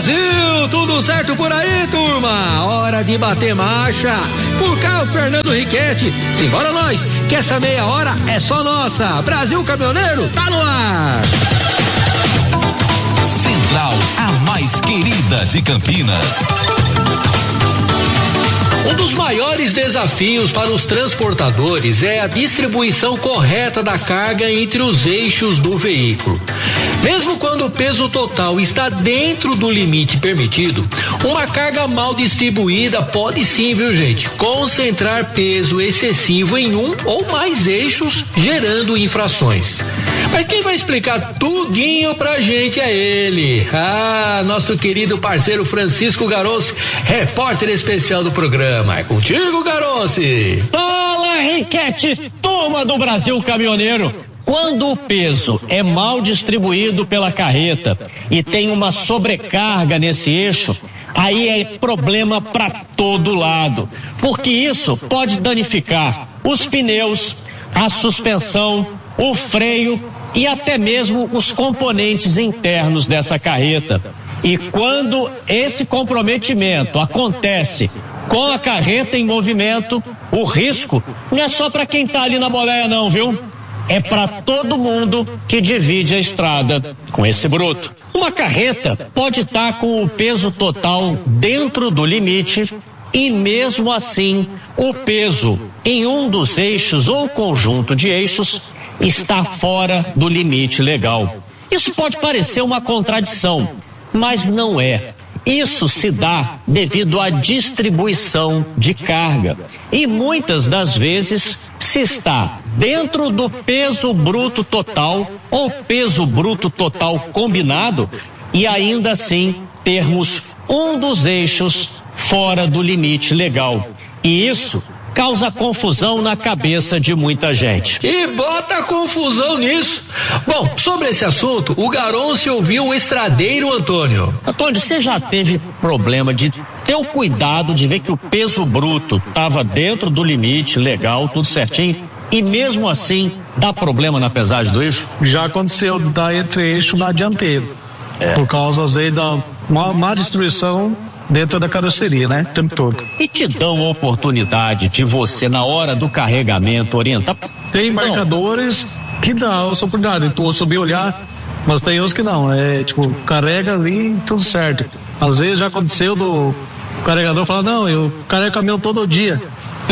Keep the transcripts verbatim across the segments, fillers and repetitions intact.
Brasil, tudo certo por aí, turma? Hora de bater marcha. Por cá, o Fernando Riquetti. Simbora nós, que essa meia hora é só nossa. Brasil Caminhoneiro, tá no ar. Central, a mais querida de Campinas. Um dos maiores desafios para os transportadores é a distribuição correta da carga entre os eixos do veículo. Mesmo quando o peso total está dentro do limite permitido, uma carga mal distribuída pode sim, viu gente, concentrar peso excessivo em um ou mais eixos, gerando infrações. Mas quem vai explicar tudinho pra gente é ele, ah, nosso querido parceiro Francisco Garossi, repórter especial do programa. É contigo, Garossi. Fala, Riquetti, turma do Brasil Caminhoneiro. Quando o peso é mal distribuído pela carreta e tem uma sobrecarga nesse eixo, aí é problema para todo lado, porque isso pode danificar os pneus, a suspensão, o freio e até mesmo os componentes internos dessa carreta. E quando esse comprometimento acontece com a carreta em movimento, o risco não é só para quem tá ali na boleia não, viu? É para todo mundo que divide a estrada com esse bruto. Uma carreta pode estar com o peso total dentro do limite e mesmo assim o peso em um dos eixos ou conjunto de eixos está fora do limite legal. Isso pode parecer uma contradição, mas não é. Isso se dá devido à distribuição de carga e muitas das vezes se está dentro do peso bruto total ou peso bruto total combinado e ainda assim termos um dos eixos fora do limite legal. E isso causa confusão na cabeça de muita gente. E bota confusão nisso. Bom, sobre esse assunto, o Garossi ouviu o estradeiro Antônio. Antônio, você já teve problema de ter o cuidado de ver que o peso bruto estava dentro do limite legal, tudo certinho, e mesmo assim dá problema na pesagem do eixo? Já aconteceu de dar entre eixo na dianteira, é. Por causa às vezes da má, má distribuição dentro da carroceria, né? O tempo todo. E te dão a oportunidade de você, na hora do carregamento, orientar? Tem marcadores não. que dão essa oportunidade. Tu subir e olhar, mas tem uns que não. É tipo, carrega ali e tudo certo. Às vezes já aconteceu do carregador falar, não, eu carrego caminhão todo dia.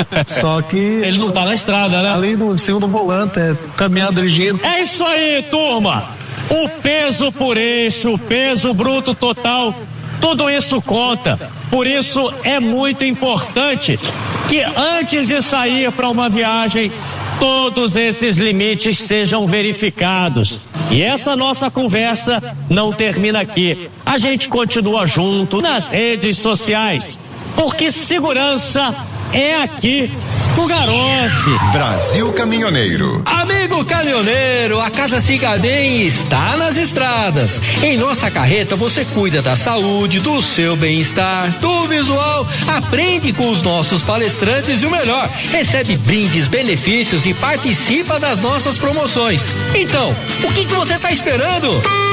Só que ele não tá na estrada, né? Ali no cima do volante, é caminhar dirigindo. É isso aí, turma! O peso por eixo, o peso bruto total, tudo isso conta. Por isso é muito importante que antes de sair para uma viagem, todos esses limites sejam verificados. E essa nossa conversa não termina aqui. A gente continua junto nas redes sociais, porque segurança é aqui no Garossi. Brasil Caminhoneiro. Amigo caminhoneiro, a Casa Siga Bem está nas estradas. Em nossa carreta você cuida da saúde, do seu bem-estar, do visual, aprende com os nossos palestrantes e o melhor, recebe brindes, benefícios e participa das nossas promoções. Então, o que que você está esperando?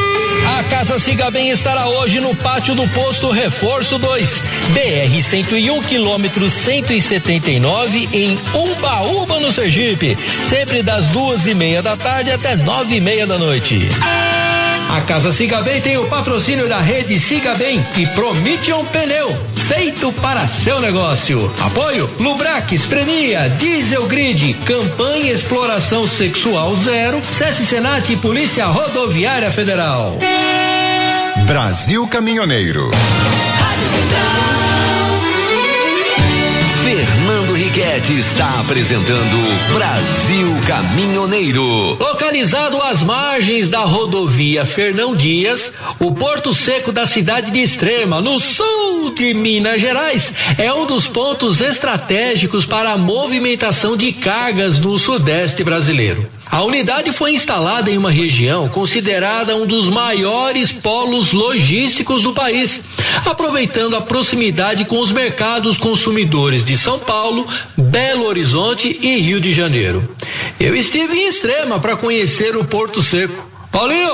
A Casa Siga Bem estará hoje no pátio do posto Reforço dois, B R cento e um, quilômetro cento e setenta e nove, em Umbaúba, no Sergipe, sempre das duas e meia da tarde até nove e meia da noite. A Casa Siga Bem tem o patrocínio da rede Siga Bem e Promission Pneu, feito para seu negócio. Apoio Lubrax, Prenia, Diesel Grid, Campanha Exploração Sexual Zero, SESC Senat e Polícia Rodoviária Federal. Brasil Caminhoneiro. Fernando Riquetti está apresentando Brasil Caminhoneiro. Localizado às margens da rodovia Fernão Dias, o Porto Seco da cidade de Extrema, no sul de Minas Gerais, é um dos pontos estratégicos para a movimentação de cargas no sudeste brasileiro. A unidade foi instalada em uma região considerada um dos maiores polos logísticos do país, aproveitando a proximidade com os mercados consumidores de São Paulo, Belo Horizonte e Rio de Janeiro. Eu estive em Extrema para conhecer o Porto Seco. Paulinho,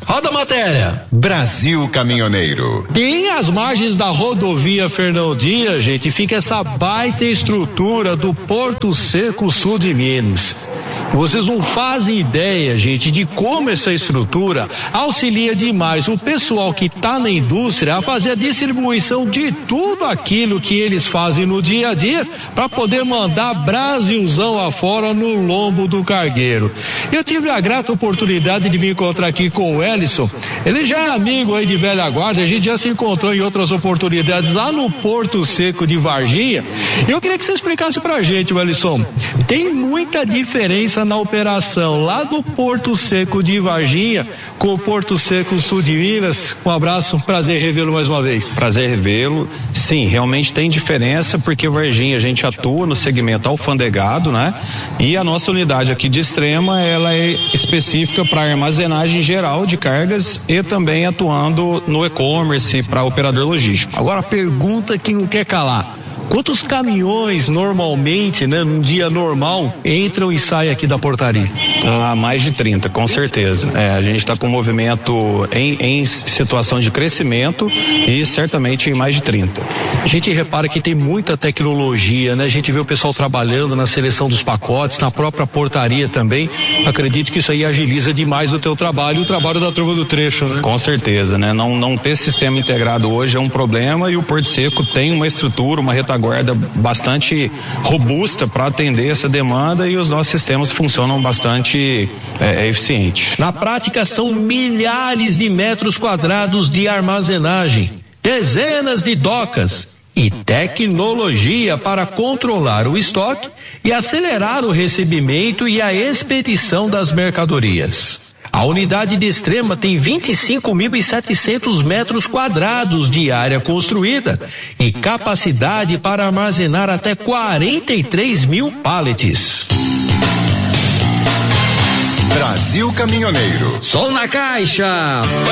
Roda a matéria. Brasil Caminhoneiro. Bem às margens da rodovia Fernão Dias, gente, fica essa baita estrutura do Porto Seco Sul de Minas. Vocês não fazem ideia, gente, de como essa estrutura auxilia demais o pessoal que está na indústria a fazer a distribuição de tudo aquilo que eles fazem no dia a dia para poder mandar Brasilzão afora no lombo do cargueiro. Eu tive a grata oportunidade de me encontrar aqui com o Ellison. Ele já é amigo aí de velha guarda, a gente já se encontrou em outras oportunidades lá no Porto Seco de Varginha. Eu queria que você explicasse pra gente, Ellison, tem muita diferença na operação lá do Porto Seco de Varginha com o Porto Seco Sul de Minas? Um abraço, prazer revê-lo mais uma vez. Prazer revê-lo. Sim, realmente tem diferença, porque Varginha a gente atua no segmento alfandegado, né? E a nossa unidade aqui de Extrema, ela é específica para armazenagem geral de cargas e também atuando no e-commerce para operador logístico. Agora a pergunta que não quer calar: quantos caminhões normalmente, né, num dia normal, entram e saem aqui da portaria? Ah, mais de trinta, com certeza. É, a gente está com um movimento em, em situação de crescimento e certamente em mais de trinta. A gente repara que tem muita tecnologia, né? A gente vê o pessoal trabalhando na seleção dos pacotes, na própria portaria também. Acredito que isso aí agiliza demais o teu trabalho e o trabalho da turma do trecho, né? Com certeza, né? Não, não ter sistema integrado hoje é um problema, e o Porto Seco tem uma estrutura, uma retaguarda bastante robusta para atender essa demanda, e os nossos sistemas funcionam bastante é, eficiente. Na prática, são milhares de metros quadrados de armazenagem, dezenas de docas e tecnologia para controlar o estoque e acelerar o recebimento e a expedição das mercadorias. A unidade de Extrema tem vinte e cinco mil e setecentos metros quadrados de área construída e capacidade para armazenar até quarenta e três mil pallets. Brasil Caminhoneiro. Som na caixa.